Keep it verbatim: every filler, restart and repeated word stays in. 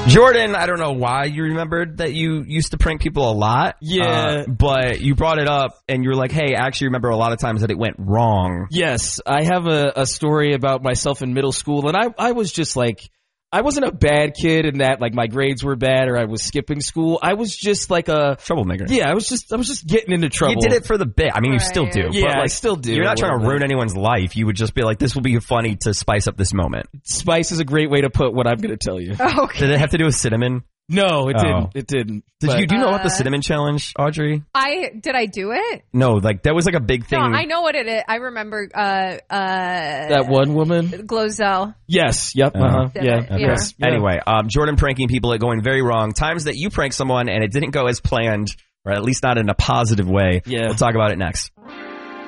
Jordan, I don't know why you remembered that you used to prank people a lot. Yeah. Uh, but you brought it up and you were like, hey, I actually remember a lot of times that it went wrong. Yes, I have a, a story about myself in middle school, and I, I was just like, I wasn't a bad kid in that like my grades were bad or I was skipping school. I was just like a troublemaker. Yeah, I was just I was just getting into trouble. You did it for the bit. I mean, Right. you still do. Yeah, but like, I still do. You're not trying to Whatever. ruin anyone's life. You would just be like, this will be funny to spice up this moment. Spice is a great way to put what I'm going to tell you. Okay. Did it have to do with cinnamon? No, it Oh. didn't. It didn't. Did But- you do you know about the Uh, cinnamon challenge, Audrey? I did I do it? No, like that was like a big thing. No, I know what it is. I remember uh uh that one woman? Glozell. Yes. Yep. Oh. Uh-huh. Did Yeah. it, yeah. Yes. Yeah. Anyway, um, Jordan pranking people at going very wrong. Times that you prank someone and it didn't go as planned, or at least not in a positive way. Yeah. We'll talk about it next.